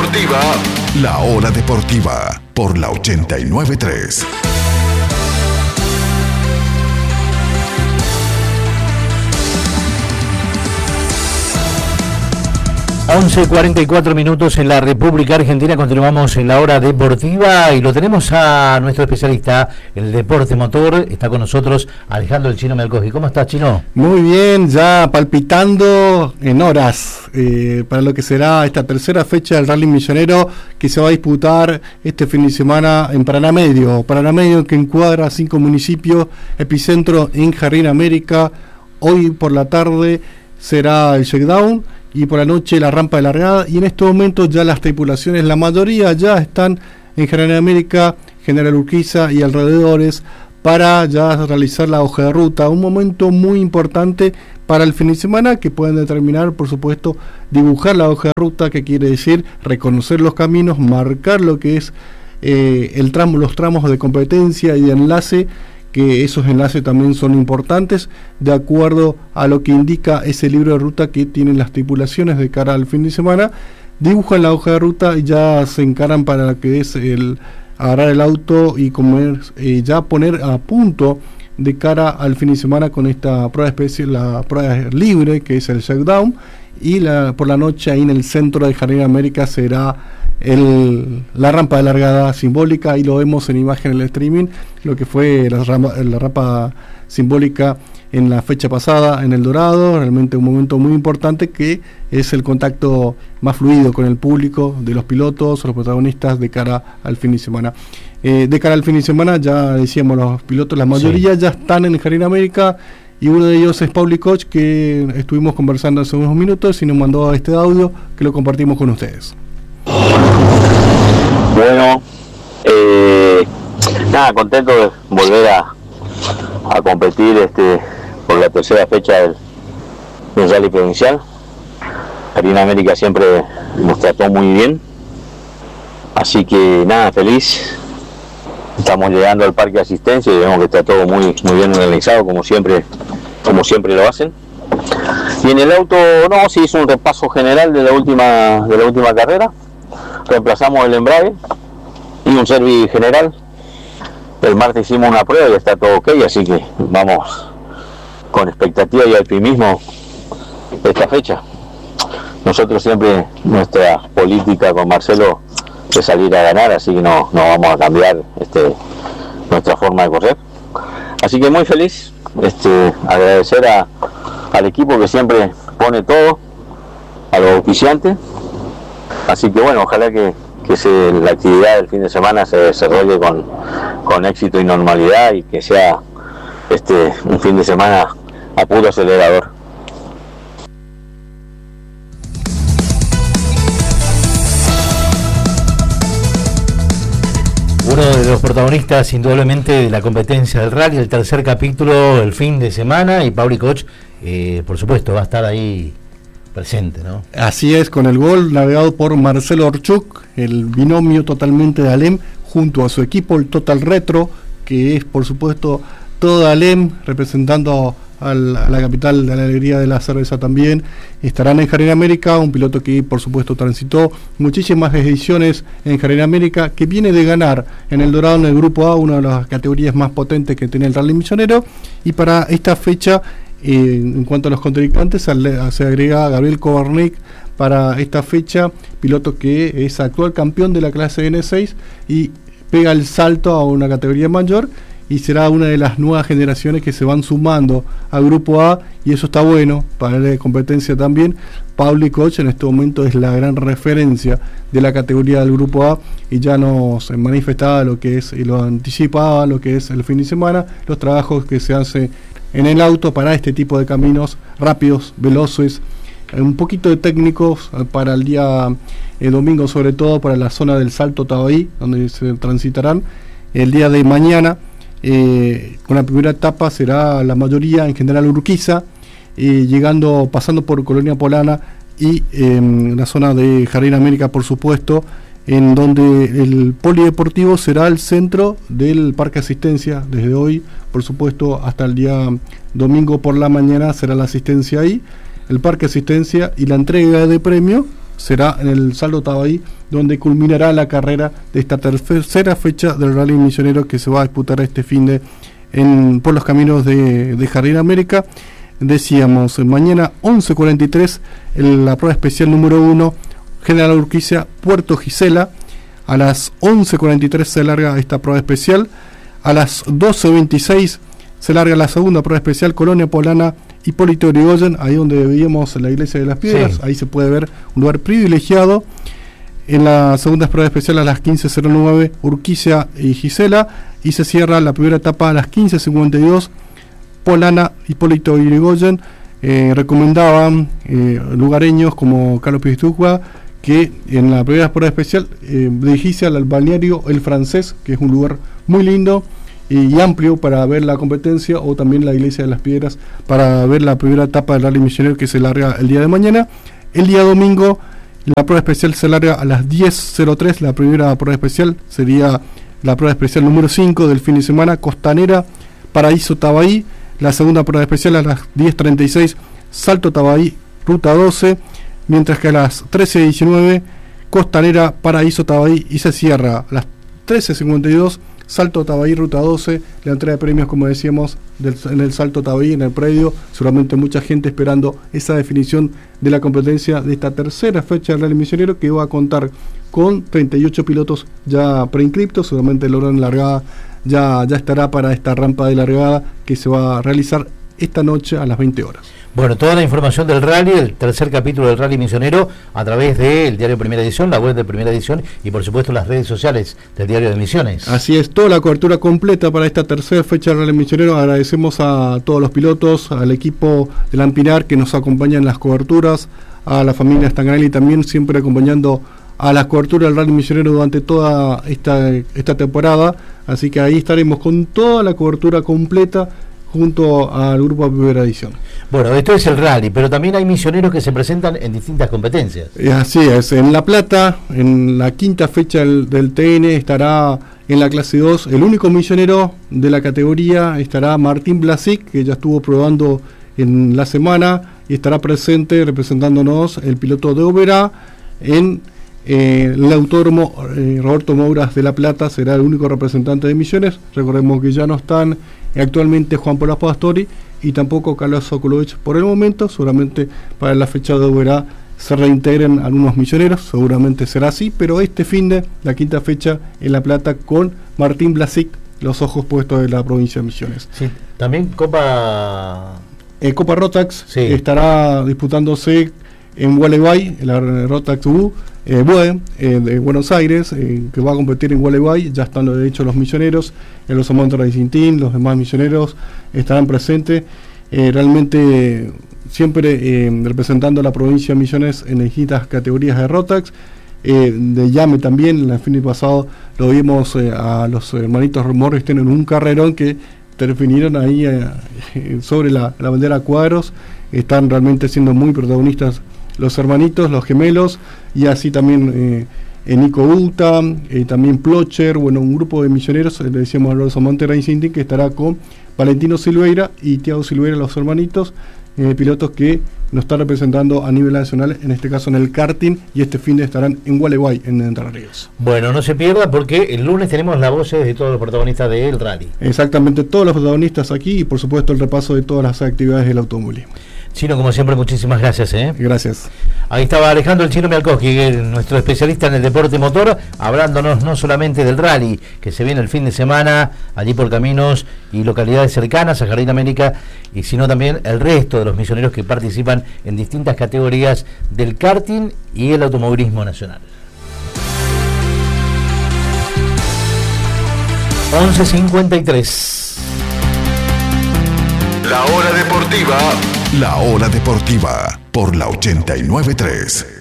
deportiva, La Hora Deportiva, por la 89.3. 11:44 minutos en la República Argentina. Continuamos en la hora deportiva y lo tenemos a nuestro especialista en el deporte motor. Está con nosotros Alejandro el Chino Melcoji. ¿Cómo estás, Chino? Muy bien, ya palpitando en horas para lo que será esta tercera fecha del Rally Millonero que se va a disputar este fin de semana en Paraná Medio, que encuadra 5 municipios, epicentro en Jardín América. Hoy por la tarde será el shakedown y por la noche la rampa de largada, y en estos momentos ya las tripulaciones, la mayoría ya están en Jardín América, General Urquiza y alrededores para ya realizar la hoja de ruta, un momento muy importante para el fin de semana, que pueden determinar, por supuesto, dibujar la hoja de ruta, que quiere decir reconocer los caminos, marcar lo que es los tramos de competencia y de enlace, que esos enlaces también son importantes de acuerdo a lo que indica ese libro de ruta que tienen las tripulaciones de cara al fin de semana. Dibujan la hoja de ruta y ya se encaran para lo que es el agarrar el auto y ya poner a punto de cara al fin de semana con esta prueba especial, la prueba libre, que es el shakedown, y por la noche ahí en el centro de Jardín América será la rampa de largada simbólica. Ahí lo vemos en imagen en el streaming, lo que fue la rampa simbólica en la fecha pasada en El Dorado. Realmente un momento muy importante, que es el contacto más fluido con el público, de los pilotos, los protagonistas de cara al fin de semana. De cara al fin de semana, ya decíamos, los pilotos, la mayoría ya están en Jardín América, y uno de ellos es Pauli Koch, que estuvimos conversando hace unos minutos y nos mandó este audio que lo compartimos con ustedes. Bueno, contento de volver a competir por la tercera fecha del Rally Provincial. Jardín América siempre nos trató muy bien, así que feliz. Estamos llegando al parque de asistencia y vemos que está todo muy bien organizado, como siempre lo hacen. Y en el auto se hizo un repaso general de la última carrera. Reemplazamos el embrague y un service general. El martes hicimos una prueba y está todo ok, así que vamos con expectativa y optimismo esta fecha. Nosotros siempre, nuestra política con Marcelo es salir a ganar, así que no vamos a cambiar nuestra forma de correr. Así que muy feliz, agradecer al equipo que siempre pone todo, a los auspiciantes. Así que bueno, ojalá que la actividad del fin de semana se desarrolle con éxito y normalidad, y que sea un fin de semana a puro acelerador. Uno de los protagonistas indudablemente de la competencia del rally, el tercer capítulo el fin de semana, y Pauli Koch, por supuesto, va a estar ahí presente, ¿no? Así es, con el gol navegado por Marcelo Orchuk, el binomio totalmente de Alem, junto a su equipo, el Total Retro, que es por supuesto toda Alem, representando a la capital de la alegría de la cerveza también. Estarán en Jardín América, un piloto que por supuesto transitó muchísimas ediciones en Jardín América, que viene de ganar en El Dorado en el Grupo A, una de las categorías más potentes que tiene el Rally Millonero. Y para esta fecha, en cuanto a los contrincantes, se agrega Gabriel Kovarnik para esta fecha, piloto que es actual campeón de la clase N6 y pega el salto a una categoría mayor, y será una de las nuevas generaciones que se van sumando al Grupo A, y eso está bueno para la competencia también. Pauli Koch en este momento es la gran referencia de la categoría del Grupo A, y ya nos manifestaba lo que es, y lo anticipaba, lo que es el fin de semana, los trabajos que se hacen en el auto para este tipo de caminos rápidos, veloces, un poquito de técnicos para el día domingo, sobre todo para la zona del Salto Tabaí, donde se transitarán el día de mañana. Con la primera etapa será la mayoría en General Urquiza, pasando por Colonia Polana y la zona de Jardín América, por supuesto, en donde el polideportivo será el centro del Parque Asistencia. Desde hoy, por supuesto, hasta el día domingo por la mañana será la asistencia ahí, el Parque Asistencia, y la entrega de premio será en el Salto Tabaí, donde culminará la carrera de esta tercera fecha del Rally Misionero que se va a disputar este fin de por los caminos de Jardín América. Decíamos, mañana 11:43 la prueba especial número 1, General Urquiza, Puerto Gisela. A las 11:43 se larga esta prueba especial. A las 12:26 se larga la segunda prueba especial, Colonia Polana, Hipólito Yrigoyen, ahí donde veíamos la Iglesia de las Piedras. Sí. Ahí se puede ver un lugar privilegiado. En la segunda prueba especial a las 15:09 Urquiza y Gisela, y se cierra la primera etapa a las 15:52 Polana, Hipólito Yrigoyen. Recomendaban lugareños como Carlos Piztucua que en la primera prueba especial dirigirse al balneario El Francés, que es un lugar muy lindo y amplio para ver la competencia, o también la Iglesia de las Piedras para ver la primera etapa del Rally Misionero que se larga el día de mañana. El día domingo la prueba especial se larga a las 10:03, la primera prueba especial sería la prueba especial número 5 del fin de semana, Costanera, Paraíso Tabaí. La segunda prueba especial a las 10:36, Salto Tabaí, Ruta 12, mientras que a las 13:19, Costanera, Paraíso Tabaí, y se cierra a las 13:52, Salto Tabaí, Ruta 12, la entrega de premios, como decíamos, en el Salto Tabaí, en el predio. Seguramente mucha gente esperando esa definición de la competencia de esta tercera fecha del Rally Misionero, que va a contar con 38 pilotos ya preinscriptos. Seguramente el orden de largada ya estará para esta rampa de largada que se va a realizar esta noche a las 20 horas. Bueno, toda la información del rally, el tercer capítulo del Rally Misionero, a través del diario Primera Edición, la web de Primera Edición y por supuesto las redes sociales del diario de Misiones. Así es, toda la cobertura completa para esta tercera fecha del Rally Misionero. Agradecemos a todos los pilotos, al equipo de Lampinar que nos acompaña en las coberturas, a la familia Stanganelli también siempre acompañando a la cobertura del Rally Misionero durante toda esta temporada. Así que ahí estaremos con toda la cobertura completa junto al grupo de Primera Edición. Bueno, esto es el rally, pero también hay misioneros que se presentan en distintas competencias. Así es, en La Plata, en la quinta fecha del TN, estará en la clase 2 el único misionero de la categoría, estará Martín Blasic, que ya estuvo probando en la semana, y estará presente representándonos el piloto de Oberá en el autódromo Roberto Mouras de La Plata. Será el único representante de Misiones. Recordemos que ya no están actualmente Juan Pablo Pastori y tampoco Carlos Sokolovich por el momento. Seguramente para la fecha de Oberá se reintegren algunos misioneros, seguramente será así, pero este fin de la quinta fecha en La Plata con Martín Blasic, los ojos puestos de la provincia de Misiones. Sí, también Copa Rotax, sí, estará disputándose en Gualeguay, la Rotax U de Buenos Aires, que va a competir en Gualeguay. Ya están de hecho los misioneros, los amantes de Cintín, los demás misioneros estarán presentes, realmente siempre representando a la provincia de Misiones en distintas categorías de Rotax. De llame también, el fin pasado lo vimos a los hermanitos Morrison en un carrerón que definieron ahí sobre la bandera a cuadros. Están realmente siendo muy protagonistas los hermanitos, los gemelos, y así también Nico Uta, también Plocher, bueno, un grupo de misioneros, le decíamos a los amantes de Cintín, que estará con Valentino Silveira y Tiago Silveira, los hermanitos, pilotos que nos están representando a nivel nacional, en este caso en el karting, y este fin de estarán en Gualeguay, en Entre Ríos. Bueno, no se pierda porque el lunes tenemos las voces de todos los protagonistas del rally. Exactamente, todos los protagonistas aquí y por supuesto el repaso de todas las actividades del automovilismo. Chino, como siempre, muchísimas gracias. Gracias. Ahí estaba Alejandro el Chino Mialkowski, nuestro especialista en el deporte motor, hablándonos no solamente del rally, que se viene el fin de semana, allí por caminos y localidades cercanas a Jardín América, y sino también el resto de los misioneros que participan en distintas categorías del karting y el automovilismo nacional. 11:53. La hora deportiva por la 89.3.